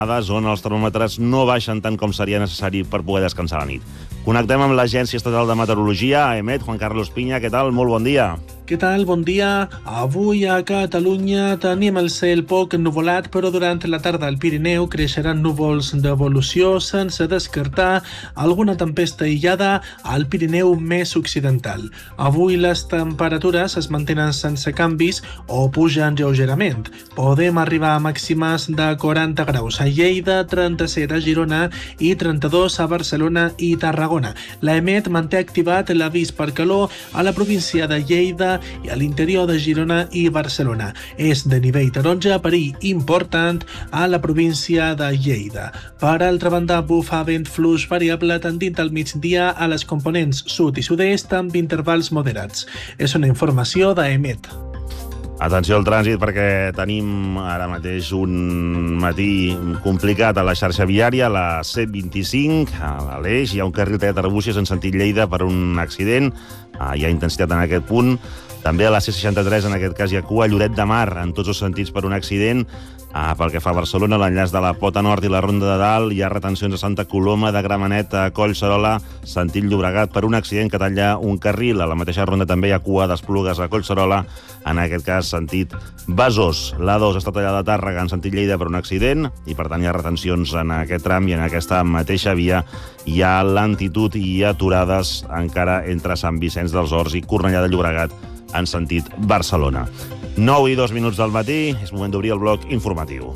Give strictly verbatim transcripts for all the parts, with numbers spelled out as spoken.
on els termòmetres no baixen tant com seria necessari per poder descansar a la nit. Connectem amb l'Agència Estatal de Meteorologia, AEMET. Juan Carlos Piña, què tal? Molt bon dia. Què tal? Bon dia. Avui a Catalunya tenim el cel poc ennuvolat, però durant la tarda al Pirineu creixeran núvols d'evolució sense descartar alguna tempesta aïllada al Pirineu més occidental. Avui les temperatures es mantenen sense canvis o pugen lleugerament. Podem arribar a màximes de quaranta graus a Lleida, trenta-set a Girona i trenta-dos a Barcelona i Tarragona. L'AEMET manté activat l'avís per calor a la província de Lleida i a l'interior de Girona i Barcelona. És de nivell taronja, perill important a la província de Lleida. Per altra banda, bufa vent fluix variable tendint al migdia a les components sud i sud-est amb intervals moderats. És una informació d'AEMET. Atenció al trànsit, perquè tenim ara mateix un matí complicat a la xarxa viària, a la C vint-i-cinc, a l'Eix. Hi ha un carril tallat a Arbúcies en sentit Lleida per un accident. Hi ha intensitat en aquest punt. També a la C seixanta-tres, en aquest cas, hi ha cua a Lloret de Mar, en tots els sentits per un accident. Ah, pel que fa a Barcelona, l'enllaç de la Pota Nord i la Ronda de Dalt, hi ha retencions a Santa Coloma, de Gramenet a Collserola, sentit Llobregat, per un accident que talla un carril. A la mateixa ronda també hi ha cua d'Esplugues a Collserola, en aquest cas sentit Besòs. L'A dos està tallada a Tàrrega en sentit Lleida per un accident, i per tant hi ha retencions en aquest tram, i en aquesta mateixa via hi ha lentitud i aturades encara entre Sant Vicenç dels Horts i Cornellà de Llobregat en sentit Barcelona. nou i dos minuts del matí, és moment d'obrir el bloc informatiu.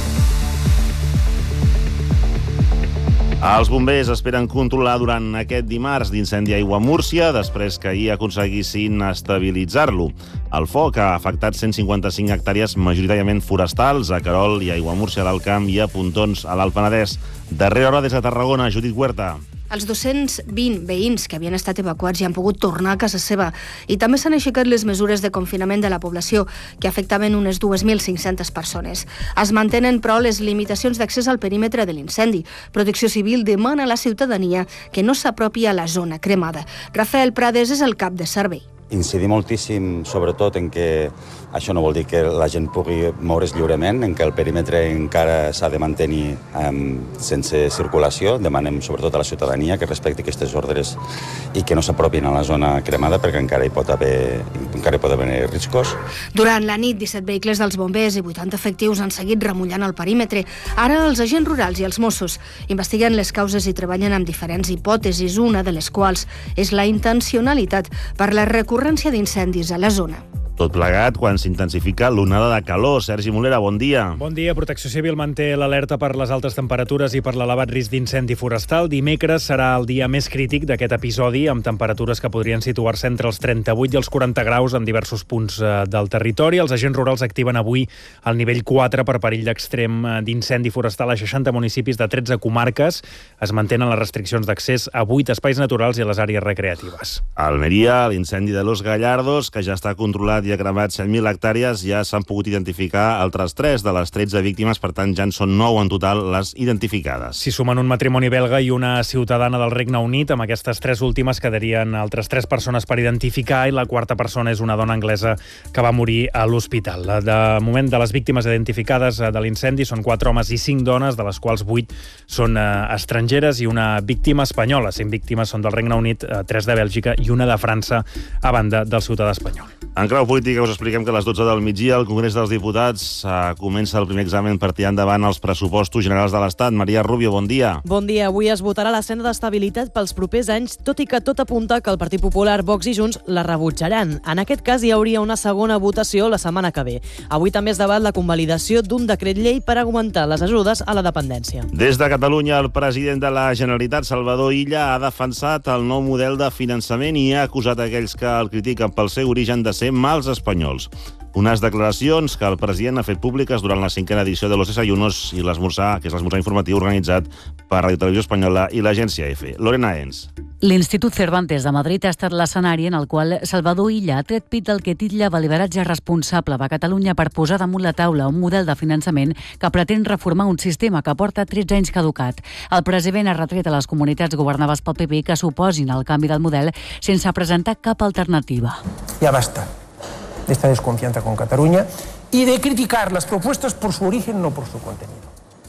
Els bombers esperen controlar durant aquest dimarts l'incendi a Aiguamúrcia, després que ahir aconseguissin estabilitzar-lo. El foc ha afectat cent cinquanta-cinc hectàrees majoritàriament forestals a Querol i a Aiguamúrcia a l'Alt Camp i a Pontons a l'Alt Penedès. Darrera hora des de Tarragona, Judit Huerta. Els dos-cents vint veïns que havien estat evacuats ja han pogut tornar a casa seva i també s'han aixecat les mesures de confinament de la població, que afectaven unes dues mil cinc-centes persones. Es mantenen, però, les limitacions d'accés al perímetre de l'incendi. Protecció Civil demana a la ciutadania que no s'apropi a la zona cremada. Rafael Prades és el cap de servei. Incidir moltíssim, sobretot, en que això no vol dir que la gent pugui moure's lliurement, en que el perímetre encara s'ha de mantenir um, sense circulació. Demanem, sobretot, a la ciutadania que respecti aquestes ordres i que no s'apropin a la zona cremada, perquè encara hi pot haver, encara hi pot haver riscos. Durant la nit, disset vehicles dels bombers i vuitanta efectius han seguit remullant el perímetre. Ara, els agents rurals i els Mossos investiguen les causes i treballen amb diferents hipòtesis, una de les quals és la intencionalitat per la recurrència d'incendis a la zona. Tot plegat quan s'intensifica l'onada de calor. Sergi Molera, bon dia. Bon dia. Protecció Civil manté l'alerta per les altes temperatures i per l'elevat risc d'incendi forestal. Dimecres serà el dia més crític d'aquest episodi, amb temperatures que podrien situar-se entre els trenta-vuit i els quaranta graus en diversos punts del territori. Els agents rurals activen avui el nivell quatre per perill d'extrem d'incendi forestal a seixanta municipis de tretze comarques. Es mantenen les restriccions d'accés a vuit espais naturals i a les àrees recreatives. A Almeria, l'incendi de Los Gallardos, que ja està controlat i ha cremat set mil hectàrees, ja s'han pogut identificar altres tres de les tretze víctimes, per tant ja en són nou en total les identificades. Si sumen un matrimoni belga i una ciutadana del Regne Unit, amb aquestes tres últimes quedarien altres tres persones per identificar i la quarta persona és una dona anglesa que va morir a l'hospital. De moment, de les víctimes identificades de l'incendi són quatre homes i cinc dones, de les quals vuit són estrangeres i una víctima espanyola. Cinc víctimes són del Regne Unit, tres de Bèlgica i una de França, a banda del ciutadà espanyol. En clau política us expliquem que a les dotze del migdia el Congrés dels Diputats eh, comença el primer examen per tirar endavant els pressupostos generals de l'Estat. Maria Rubio, bon dia. Bon dia. Avui es votarà la senda d'estabilitat pels propers anys, tot i que tot apunta que el Partit Popular, Vox i Junts la rebutjaran. En aquest cas hi hauria una segona votació la setmana que ve. Avui també es debat la convalidació d'un decret llei per augmentar les ajudes a la dependència. Des de Catalunya, el president de la Generalitat, Salvador Illa, ha defensat el nou model de finançament i ha acusat aquells que el critiquen pel seu origen de ser mals espanyols. Unes declaracions que el president ha fet públiques durant la cinquena edició de Los Desayunos i l'esmorzar, que és l'esmorzar informatiu organitzat per Radio Televisió Espanyola i l'agència EFE. Lorena Ens. L'Institut Cervantes de Madrid ha estat l'escenari en el qual Salvador Illa ha tret pit del que titlla l'elideratge responsable de Catalunya per posar damunt la taula un model de finançament que pretén reformar un sistema que porta tretze anys caducat. El president ha retret a les comunitats governades pel P P que s'oposin al canvi del model sense presentar cap alternativa. Ja basta de esta desconfianza con Cataluña y de criticar las propuestas por su origen, no por su contenido.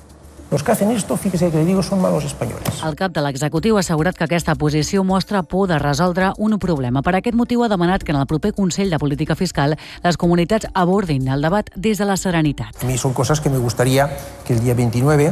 Los que hacen esto, fíjese que le digo, son malos españoles. El cap de l'executiu ha assegurat que aquesta posició mostra por de resoldre un problema. Per aquest motiu ha demanat que en el proper Consell de Política Fiscal les comunitats abordin el debat des de la serenitat. A mí son cosas que me gustaría que el día veintinueve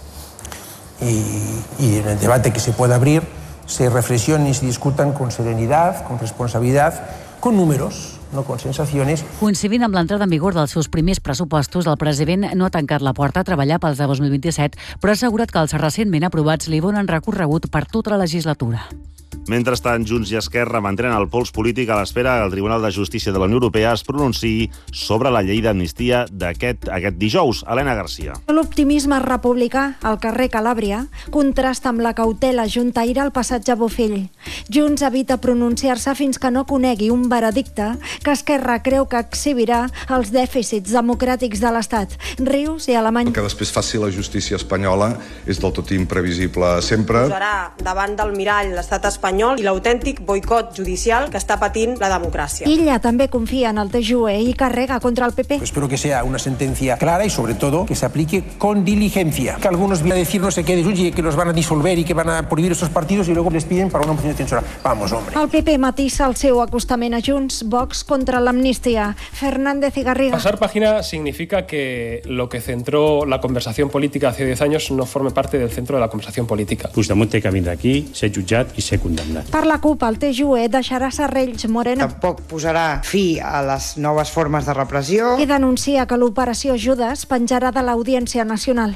y, y en el debate que se pueda abrir se reflexionen y se discutan con serenidad, con responsabilidad, con números, no con sensaciones. Coincidint amb l'entrada en vigor dels seus primers pressupostos, el president no ha tancat la porta a treballar pels de dos mil vint-i-set, però ha assegurat que els recentment aprovats li donen recorregut per tota la legislatura. Mentrestant, Junts i Esquerra mantenen el pols polític a l'espera que el Tribunal de Justícia de la Unió Europea es pronunciï sobre la llei d'amnistia d'aquest aquest dijous. Helena Garcia. L'optimisme republicà al carrer Calàbria contrasta amb la cautela juntaire al passatge Bofill. Junts evita pronunciar-se fins que no conegui un veredicte que Esquerra creu que exhibirà els dèficits democràtics de l'Estat. Rius i Alemany. El que després faci la justícia espanyola és del tot imprevisible sempre. Posarà davant del mirall l'estat espanyol i l'autèntic boicot judicial que està patint la democràcia. Illa també confia en el T J U E i carrega contra el P P. Espero que sea una sentencia clara y sobre todo que se aplique con diligencia. Que algunos vienen a decir no sé qué de Junts y que los van a disolver y que van a prohibir estos partidos y luego les piden para una moción de censura. Vamos, hombre. El P P matissa el seu acostament a Junts, Vox contra l'amnistia. Fernández y Garriga. Pasar página significa que lo que centró la conversación política hace diez años no forme parte del centro de la conversación política. Puigdemont té que vindre aquí, ser jutjat i ser condemnat. Per la CUP, el T J U E deixarà Sarrells Moreno. Tampoc posarà fi a les noves formes de repressió. I denuncia que l'operació Judes penjarà de l'Audiència Nacional.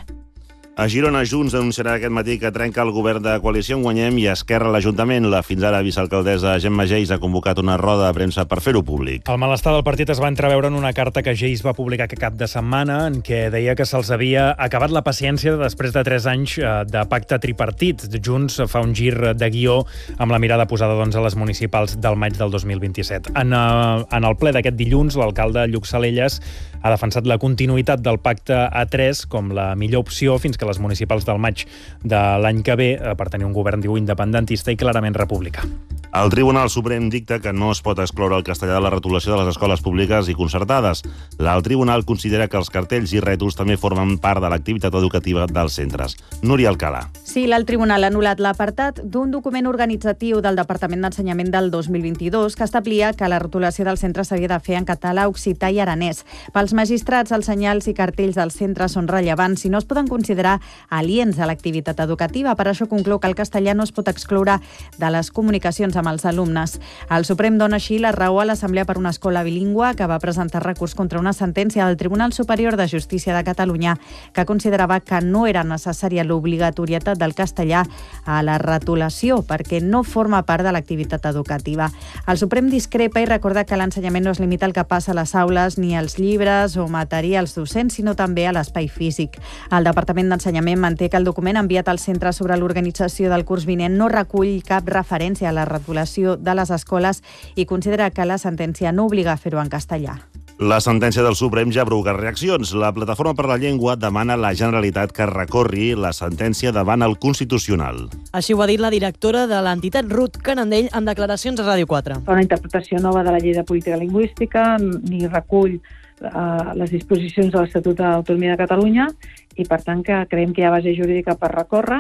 A Girona, Junts denunciarà aquest matí que trenca el govern de coalició en Guanyem i Esquerra a l'Ajuntament. La fins ara vicealcaldessa Gemma Geis ha convocat una roda de premsa per fer-ho públic. El malestar del partit es va entreveure en una carta que Geis va publicar aquest cap de setmana en què deia que se'ls havia acabat la paciència després de tres anys de pacte tripartit. Junts fa un gir de guió amb la mirada posada doncs, a les municipals del maig del dos mil vint-i-set. En, uh, en el ple d'aquest dilluns, l'alcalde Lluc Salelles ha defensat la continuïtat del pacte A tres com la millor opció fins que les municipals del maig de l'any que ve per tenir un govern, diu, independentista i clarament republicà. El Tribunal Suprem dicta que no es pot excloure el castellà de la retolació de les escoles públiques i concertades. El Tribunal considera que els cartells i rètols també formen part de l'activitat educativa dels centres. Núria Alcalà. Sí, el Tribunal ha anul·lat l'apartat d'un document organitzatiu del Departament d'Ensenyament del dos mil vint-i-dos que establia que la rotulació dels centres s'havia de fer en català, occità i aranès. Pels magistrats, els senyals i cartells dels centres són rellevants i no es poden considerar aliens a l'activitat educativa. Per això conclou que el castellà no es pot excloure de les comunicacions amb els alumnes. El Suprem dona així la raó a l'Assemblea per una Escola Bilingüe, que va presentar recurs contra una sentència del Tribunal Superior de Justícia de Catalunya que considerava que no era necessària l'obligatorietat del castellà a la retolació perquè no forma part de l'activitat educativa. El Suprem discrepa i recorda que l'ensenyament no es limita al que passa a les aules ni als llibres o materials docents, sinó també a l'espai físic. El Departament d'Ensenyament manté que el document enviat al centre sobre l'organització del curs vinent no recull cap referència a la retolació de les escoles i considera que la sentència no obliga a fer-ho en castellà. La sentència del Suprem ja ha provocat reaccions. La Plataforma per la Llengua demana a la Generalitat que recorri la sentència davant el Constitucional. Així ho ha dit la directora de l'entitat Ruth Canandell en declaracions a Ràdio quatre. Una interpretació nova de la llei de política lingüística, ni recull uh, les disposicions de l'Estatut d'Autonomia de Catalunya i, per tant, que creiem que hi ha base jurídica per recórrer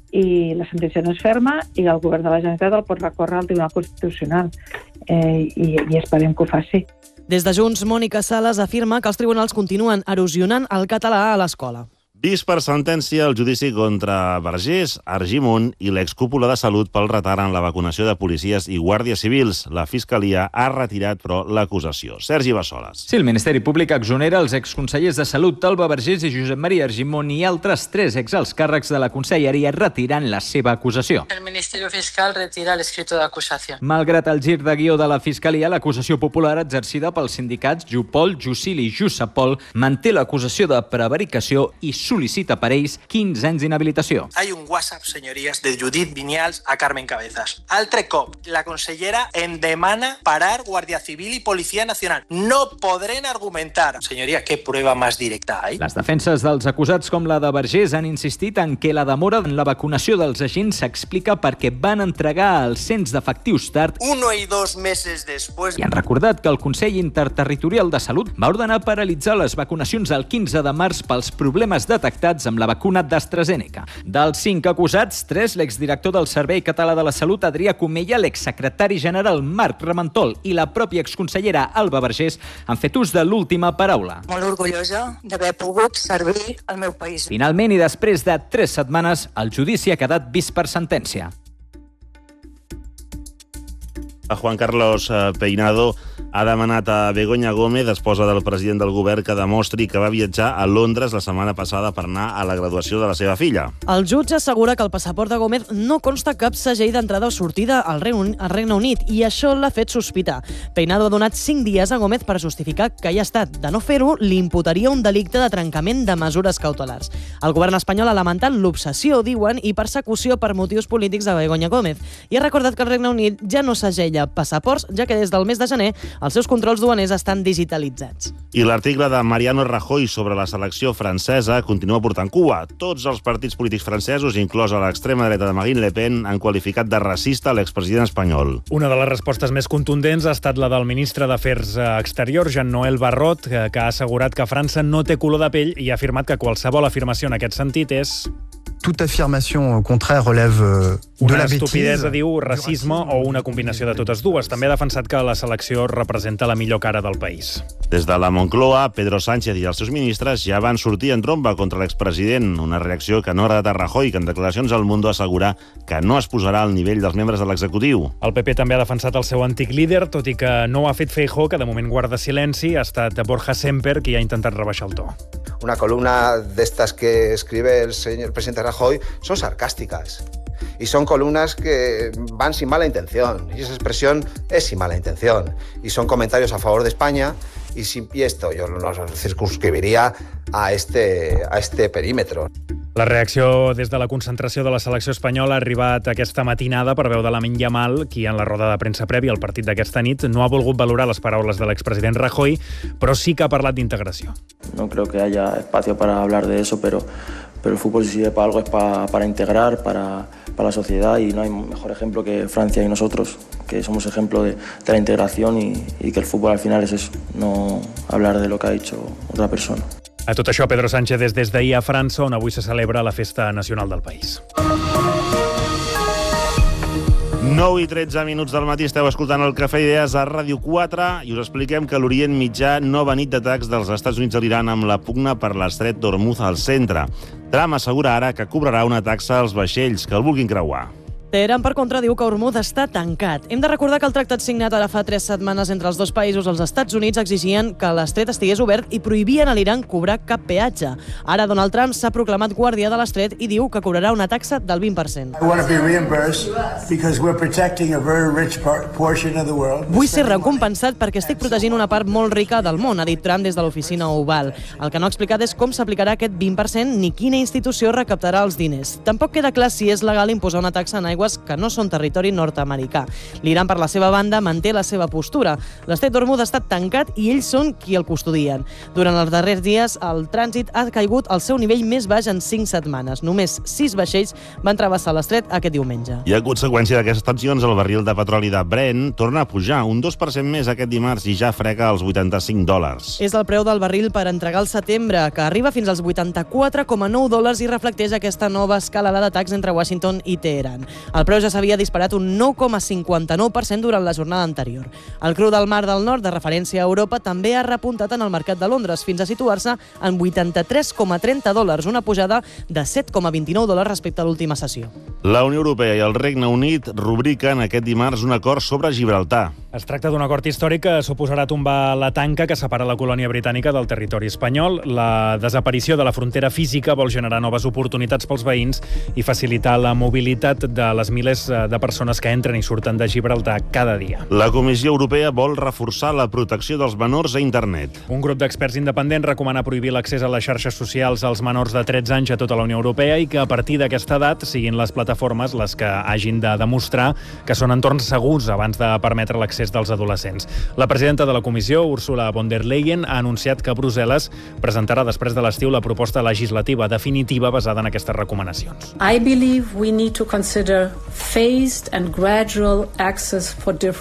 i la sentència no és ferma i el govern de la Generalitat el pot recórrer al Tribunal Constitucional eh, i, i esperem que ho faci. Des de Junts, Mònica Sales afirma que els tribunals continuen erosionant el català a l'escola. Vist per sentència el judici contra Vergés, Argimon i l'excúpula de Salut pel retard en la vacunació de policies i guàrdies civils. La Fiscalia ha retirat, però, l'acusació. Sergi Bassoles. Sí, el Ministeri Públic exonera els exconsellers de Salut, Alba Vergés i Josep Maria Argimon i altres tres exalts càrrecs de la Conselleria retirant la seva acusació. El Ministeri Fiscal retira l'escrito d'acusació. Malgrat el gir de guió de la Fiscalia, l'acusació popular exercida pels sindicats Jupol, Jusil i Jusapol manté l'acusació de prevaricació i sol·licita per ells quinze anys d'inhabilitació. Hay un WhatsApp, señorías, de Judit Vinyals a Carmen Cabezas. Altre cop, la consellera em demana parar Guardia Civil y Policía Nacional. No podrán argumentar. Señoría, ¿qué prueba más directa hay? Les defenses dels acusats com la de Vergés han insistit en que la demora en la vacunació dels agents s'explica perquè van entregar el cens d'efectius tard Uno y dos meses después. I han recordat que el Consell Interterritorial de Salut va ordenar paralitzar les vacunacions el quinze de març pels problemes de detectats amb la vacuna d'AstraZeneca. Dels cinc acusats, tres, l'exdirector del Servei Català de la Salut, Adrià Comella, l'exsecretari general Marc Ramentol i la pròpia exconsellera Alba Vergés han fet ús de l'última paraula. Molt orgullosa d'haver pogut servir al meu país. Finalment, i després de tres setmanes, el judici ha quedat vist per sentència. A Juan Carlos Peinado ha demanat a Begoña Gómez, esposa del president del govern, que demostri que va viatjar a Londres la setmana passada per anar a la graduació de la seva filla. El jutge assegura que al passaport de Gómez no consta cap segell d'entrada o sortida al Regne Unit i això l'ha fet sospitar. Peinado ha donat cinc dies a Gómez per justificar que hi ha estat. De no fer-ho, li imputaria un delicte de trencament de mesures cautelars. El govern espanyol ha lamentat l'obsessió, diuen, i persecució per motius polítics de Begoña Gómez i ha recordat que el Regne Unit ja no segella passaports, ja que des del mes de gener els seus controls duaners estan digitalitzats. I l'article de Mariano Rajoy sobre la selecció francesa continua portant cua. Tots els partits polítics francesos, inclosa l'extrema dreta de Marine Le Pen, han qualificat de racista l'expresident espanyol. Una de les respostes més contundents ha estat la del ministre d'Afers Exteriors, Jean-Noël Barrot, que ha assegurat que França no té color de pell i ha afirmat que qualsevol afirmació en aquest sentit és... Toute affirmation contraire relève de la bêtise. Una estupidesa, diu, racisme o una combinació de totes dues. També ha defensat que la selecció representa la millor cara del país. Des de la Moncloa, Pedro Sánchez i els seus ministres ja van sortir en tromba contra l'expresident, una reacció que no ha agradat a Rajoy, que en declaracions al Mundo assegura que no es posarà al nivell dels membres de l'executiu. El P P també ha defensat el seu antic líder, tot i que no ho ha fet Feijóo, que de moment guarda silenci. Ha estat Borja Semper qui ha intentat rebaixar el to. Una columna de estas que escribe el señor presidente Rajoy son sarcásticas. Y son columnas que van sin mala intención. Y esa expresión es sin mala intención. Y son comentarios a favor de España. Y, sin, y esto yo no circunscribiría a este, a este perímetro. La reacció des de la concentració de la selecció espanyola ha arribat aquesta matinada per veu de Lamine Yamal, qui en la roda de premsa prèvia al partit d'aquesta nit no ha volgut valorar les paraules de l'expresident Rajoy, però sí que ha parlat d'integració. No creo que haya espacio para hablar de eso, pero, pero el fútbol si sirve para algo es para, para integrar, para, para la sociedad, y no hay mejor ejemplo que Francia y nosotros, que somos ejemplo de, de la integración y, y que el fútbol al final es eso, no hablar de lo que ha dicho otra persona. A tot això, Pedro Sánchez és des d'ahir a França, on avui se celebra la festa nacional del país. nou i tretze minuts del matí, esteu escoltant el Cafè Idees a Ràdio quatre i us expliquem que l'Orient Mitjà no ha venit d'atacs dels Estats Units a l'Iran amb la pugna per l'estret d'Hormuz al centre. Trump assegura ara que cobrarà una taxa als vaixells que el vulguin creuar. Teheran, per contra, diu que Hormuz està tancat. Hem de recordar que el tractat signat ara fa tres setmanes entre els dos països, els Estats Units, exigien que l'estret estigués obert i prohibien a l'Iran cobrar cap peatge. Ara Donald Trump s'ha proclamat guàrdia de l'estret i diu que cobrarà una taxa del vint per cent. Vull ser recompensat perquè estic protegint una part molt rica del món, ha dit Trump des de l'oficina Oval. El que no ha explicat és com s'aplicarà aquest vint per cent ni quina institució recaptarà els diners. Tampoc queda clar si és legal imposar una taxa en aigua que no són territori nord-americà. L'Iran, per la seva banda, manté la seva postura. L'estret d'Hormuz ha estat tancat i ells són qui el custodien. Durant els darrers dies, el trànsit ha caigut al seu nivell més baix en cinc setmanes. Només sis vaixells van travessar l'estret aquest diumenge. I a conseqüència d'aquestes tensions, el barril de petroli de Brent torna a pujar un dos per cent més aquest dimarts i ja frega els vuitanta-cinc dòlars. És el preu del barril per entregar el setembre, que arriba fins als vuitanta-quatre coma nou dòlars i reflecteix aquesta nova escalada d'atacs entre Washington i Teheran. El preu ja s'havia disparat un nou coma cinquanta-nou per cent durant la jornada anterior. El cru del Mar del Nord, de referència a Europa, també ha repuntat en el mercat de Londres, fins a situar-se en vuitanta-tres coma trenta dòlars, una pujada de set coma vint-i-nou dòlars respecte a l'última sessió. La Unió Europea i el Regne Unit rubriquen aquest dimarts un acord sobre Gibraltar. Es tracta d'un acord històric que suposarà tombar la tanca que separa la colònia britànica del territori espanyol. La desaparició de la frontera física vol generar noves oportunitats pels veïns i facilitar la mobilitat de les milers de persones que entren i surten de Gibraltar cada dia. La Comissió Europea vol reforçar la protecció dels menors a internet. Un grup d'experts independents recomana prohibir l'accés a les xarxes socials als menors de tretze anys a tota la Unió Europea i que a partir d'aquesta edat siguin les plataformes les que hagin de demostrar que són entorns segurs abans de permetre l'accés dels adolescents. La presidenta de la Comissió, Ursula von der Leyen, ha anunciat que Brussel·les presentarà després de l'estiu la proposta legislativa definitiva basada en aquestes recomanacions. I believe we need to consider phased and gradual access for different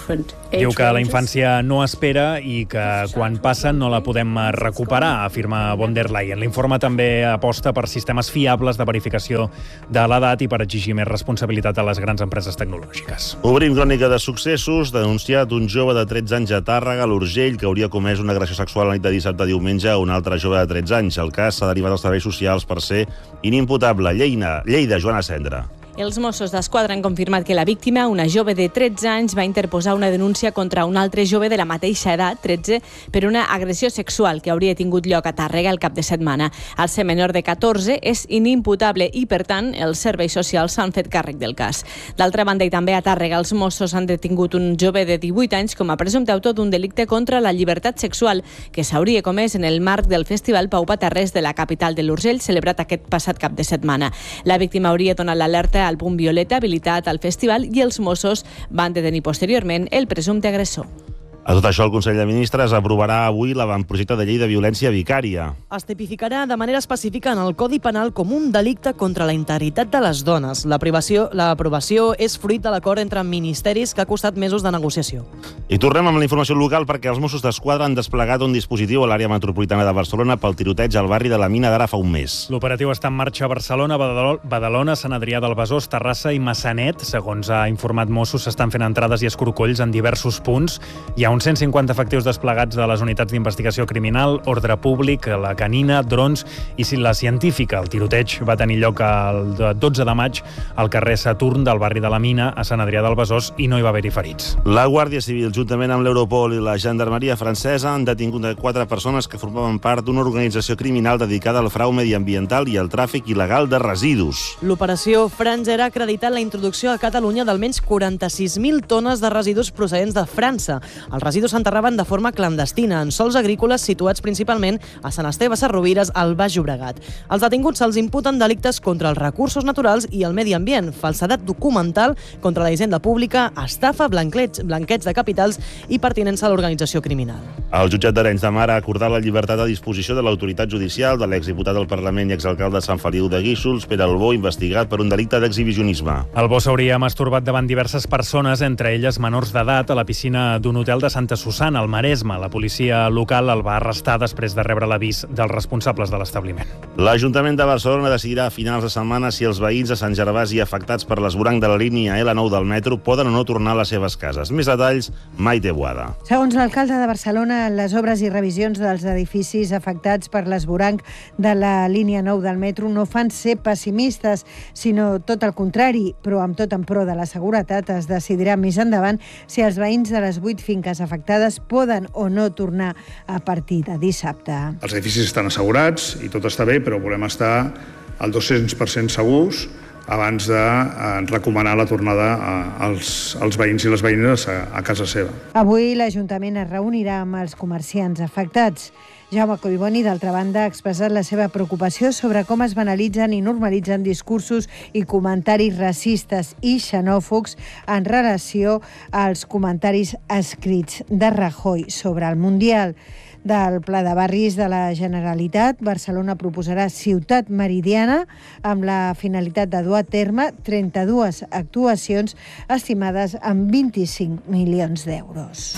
Diu que la infància no espera i que quan passa no la podem recuperar, afirma von der Leyen. L'informe també aposta per sistemes fiables de verificació de l'edat i per exigir més responsabilitat a les grans empreses tecnològiques. Obrim crònica de successos. Denunciat un jove de tretze anys a Tàrrega, a l'Urgell, que hauria comès una agressió sexual la nit de dissabte a diumenge a un altre jove de tretze anys. El cas s'ha derivat als serveis socials per ser inimputable. Lleida, Lleida, Joana Cendra. Els Mossos d'Esquadra han confirmat que la víctima, una jove de tretze anys, va interposar una denúncia contra un altre jove de la mateixa edat, tretze, per una agressió sexual que hauria tingut lloc a Tàrrega el cap de setmana. El ser menor de catorze és inimputable i, per tant, els serveis socials s'han fet càrrec del cas. D'altra banda, i també a Tàrrega, els Mossos han detingut un jove de divuit anys com a presumpte autor d'un delicte contra la llibertat sexual que s'hauria comès en el marc del Festival Pau Patarrés de la capital de l'Urgell, celebrat aquest passat cap de setmana. La víctima hauria donat l'alerta al punt violeta habilitat al festival i els Mossos van detenir posteriorment el presumpte agressor. A tot això, el Consell de Ministres aprovarà avui l'avantprojecte de llei de violència vicària. Es tipificarà de manera específica en el Codi Penal com un delicte contra la integritat de les dones. L'aprovació és fruit de l'acord entre ministeris que ha costat mesos de negociació. I tornem amb la informació local perquè els Mossos d'Esquadra han desplegat un dispositiu a l'àrea metropolitana de Barcelona pel tiroteig al barri de la Mina d'ara fa un mes. L'operatiu està en marxa a Barcelona, Badalona, Sant Adrià del Besòs, Terrassa i Massanet. Segons ha informat Mossos, s'estan fent entrades i escorcolls en diversos punts. Hi ha uns cent cinquanta efectius desplegats de les unitats d'investigació criminal, ordre públic, la canina, drons i la científica. El tiroteig va tenir lloc el dotze de maig al carrer Saturn del barri de la Mina, a Sant Adrià del Besòs, i no hi va haver-hi ferits. La Guàrdia Civil, juntament amb l'Europol i la Gendarmeria francesa, han detingut quatre persones que formaven part d'una organització criminal dedicada al frau mediambiental i al tràfic il·legal de residus. L'operació Franger ha acreditat la introducció a Catalunya d'almenys quaranta-sis mil tones de residus procedents de França. Els residus s'enterraven de forma clandestina en sòls agrícoles situats principalment a Sant Esteve Sesrovires, al Baix Llobregat. Els detinguts se'ls imputen delictes contra els recursos naturals i el medi ambient, falsedat documental contra la hisenda pública, estafa, blanqueig, blanqueig de capitals i pertinença a l'organització criminal. El jutjat d'Arenys de Mar ha acordat la llibertat a disposició de l'autoritat judicial de l'exdiputat del Parlament i exalcalde de Sant Feliu de Guíxols, Pere Albó, investigat per un delicte d'exhibicionisme. Albó s'hauria masturbat davant diverses persones, entre elles menors d'edat, a la piscina d'un hotel de Santa Susana, al Maresme. La policia local el va arrestar després de rebre l'avís dels responsables de l'establiment. L'Ajuntament de Barcelona decidirà a finals de setmana si els veïns de Sant Gervasi afectats per l'esvoranc de la línia L nou del metro poden o no tornar a les seves cases. Més detalls, Maite Boada. Segons l'alcalde de Barcelona, les obres i revisions dels edificis afectats per l'esvoranc de la línia nou del metro no fan ser pessimistes, sinó tot el contrari, però amb tot en pro de la seguretat es decidirà més endavant si els veïns de les vuit finques afectades poden o no tornar a partir de dissabte. Els edificis estan assegurats i tot està bé, però volem estar al dos-cents per cent segurs abans de recomanar la tornada als, als veïns i les veïnes a, a casa seva. Avui l'Ajuntament es reunirà amb els comerciants afectats. Jaume Collboni, d'altra banda, ha expressat la seva preocupació sobre com es banalitzen i normalitzen discursos i comentaris racistes i xenòfobs en relació als comentaris escrits de Rajoy sobre el Mundial. Del Pla de Barris de la Generalitat, Barcelona proposarà Ciutat Meridiana amb la finalitat de dur a terme trenta-dues actuacions estimades en vint-i-cinc milions d'euros.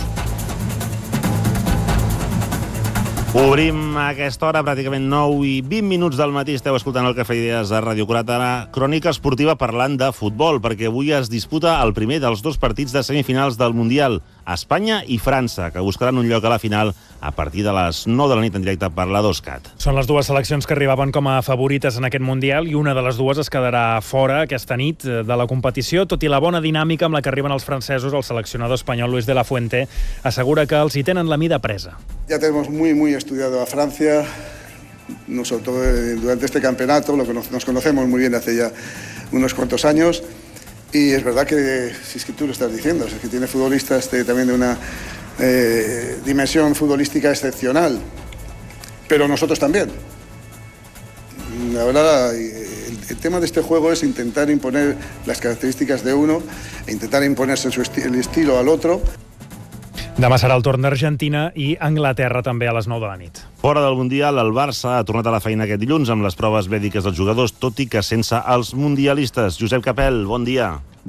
Obrim a aquesta hora, pràcticament nou i vint minuts del matí. Esteu escoltant el Cafè Idees a Ràdio quaranta, crònica esportiva parlant de futbol, perquè avui es disputa el primer dels dos partits de semifinals del Mundial, Espanya i França, que buscaran un lloc a la final a partir de les nou de la nit en directe per la dos cat. Són les dues seleccions que arribaven com a favorites en aquest Mundial i una de les dues es quedarà fora aquesta nit de la competició, tot i la bona dinàmica amb la que arriben els francesos. El seleccionador espanyol Luis de la Fuente assegura que els hi tenen la mida presa. Ya tenemos muy, muy estudiado a Francia, nosotros durante este campeonato, lo que nos conocemos muy bien hace ya unos cuantos años. Y es verdad que, si es que tú lo estás diciendo, es que tiene futbolistas de, también de una eh, dimensión futbolística excepcional, pero nosotros también. Ahora, el, el tema de este juego es intentar imponer las características de uno e intentar imponerse su esti- el estilo al otro. Demà serà el torn d'Argentina i Anglaterra també a les nou de la nit. Fora del Mundial, el Barça ha tornat a la feina aquest dilluns amb les proves mèdiques dels jugadors, tot i que sense els mundialistes. Josep Capel, bon dia.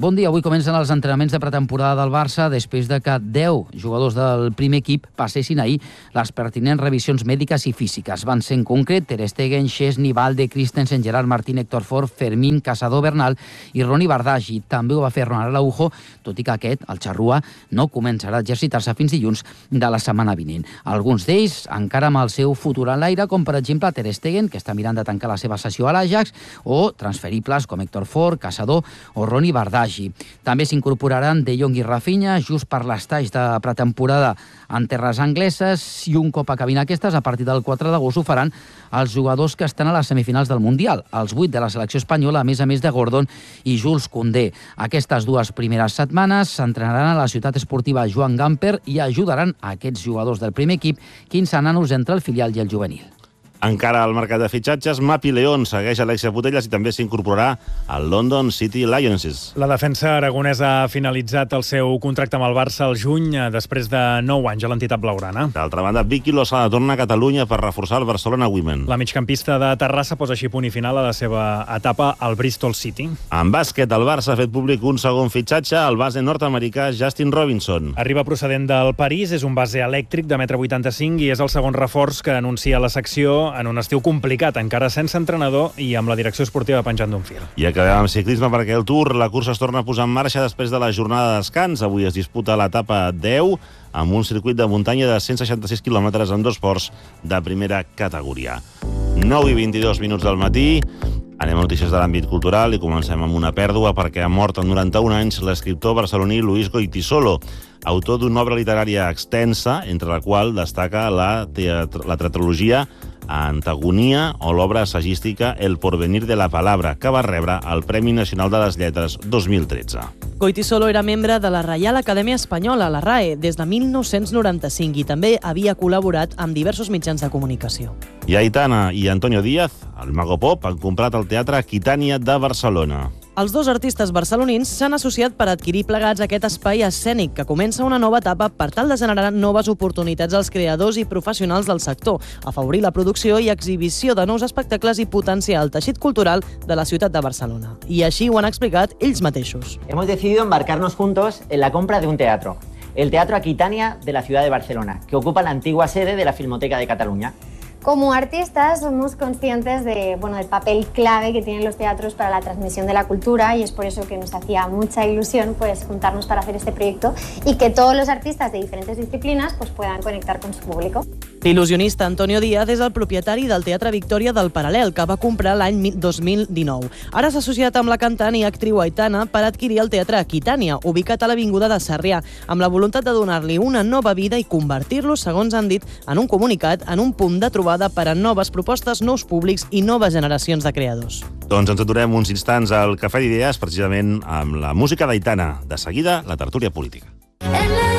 Bon dia, avui comencen els entrenaments de pretemporada del Barça després de que deu jugadors del primer equip passessin ahir les pertinents revisions mèdiques i físiques. Van ser en concret Ter Stegen, Szczesny, Valde, Christensen, Gerard Martín, Héctor Ford, Fermín, Caçador, Bernal i Ronny Bardghji. També ho va fer Ronald Araujo, tot i que aquest, el xarrua, no començarà a exercitar-se fins dilluns de la setmana vinent. Alguns d'ells encara amb el seu futur en l'aire, com per exemple Ter Stegen, que està mirant de tancar la seva sessió a l'Ajax, o transferibles com Héctor Ford, Caçador o Ronny Bardghji. També s'incorporaran De Jong i Rafinha just per l'estaix de pretemporada en terres angleses i un cop acabin aquestes, a partir del quatre d'agost ho faran els jugadors que estan a les semifinals del Mundial, els vuit de la selecció espanyola, a més a més de Gordon i Jules Koundé. Aquestes dues primeres setmanes s'entrenaran a la ciutat esportiva Joan Gamper i ajudaran a aquests jugadors del primer equip quinze nanos entre el filial i el juvenil. Encara al mercat de fitxatges, Mapi León segueix Alexia Putellas i també s'incorporarà al London City Lionesses. La defensa aragonesa ha finalitzat el seu contracte amb el Barça al juny després de nou anys a l'entitat blaugrana. D'altra banda, Vicky Lozada torna a Catalunya per reforçar el Barcelona Women. La migcampista de Terrassa posa així punt i final a la seva etapa al Bristol City. En bàsquet, el Barça ha fet públic un segon fitxatge, el base nord-americà Justin Robinson. Arriba procedent del París, és un base elèctric de un vuitanta-cinc metres i és el segon reforç que anuncia la secció en un estiu complicat, encara sense entrenador i amb la direcció esportiva penjant d'un fil. I acabem amb ciclisme perquè el Tour, la cursa es torna a posar en marxa després de la jornada de descans. Avui es disputa l'etapa deu amb un circuit de muntanya de cent seixanta-sis quilòmetres en dos ports de primera categoria. nou i vint-i-dos minuts del matí. Anem a notícies de l'àmbit cultural i comencem amb una pèrdua perquè ha mort amb noranta-un anys l'escriptor barceloní Luis Goytisolo, autor d'una obra literària extensa, entre la qual destaca la, teatro, la tetralogia Antagonia o l'obra assagística El porvenir de la palabra, que va rebre el Premi Nacional de les Lletres dos mil tretze. Goytisolo era membre de la Reial Acadèmia Espanyola, la R A E, des de mil nou-cents noranta-cinc i també havia col·laborat amb diversos mitjans de comunicació. I Aitana i Antonio Díaz, el mago pop, han comprat el Teatre Aquitània de Barcelona. Els dos artistes barcelonins s'han associat per adquirir plegats aquest espai escènic que comença una nova etapa per tal de generar noves oportunitats als creadors i professionals del sector, afavorir la producció i exhibició de nous espectacles i potenciar el teixit cultural de la ciutat de Barcelona. I així ho han explicat ells mateixos. Hemos decidido embarcarnos juntos en la compra de un teatro, el Teatro Aquitania de la ciudad de Barcelona, que ocupa la antigua sede de la Filmoteca de Cataluña. Como artistas somos conscientes de, bueno, del papel clave que tienen los teatros para la transmisión de la cultura y es por eso que nos hacía mucha ilusión pues, juntarnos para hacer este proyecto y que todos los artistas de diferentes disciplinas pues, puedan conectar con su público. L'il·lusionista Antonio Díaz és el propietari del Teatre Victòria del Paral·lel, que va comprar l'any dos mil dinou. Ara s'ha associat amb la cantant i actriu Aitana per adquirir el Teatre Aquitània, ubicat a l'Avinguda de Sarrià, amb la voluntat de donar-li una nova vida i convertir-lo, segons han dit en un comunicat, en un punt de trobada per a noves propostes, nous públics i noves generacions de creadors. Doncs ens aturem uns instants al Cafè d'Idees, precisament amb la música d'Aitana. De seguida, la tertúlia política.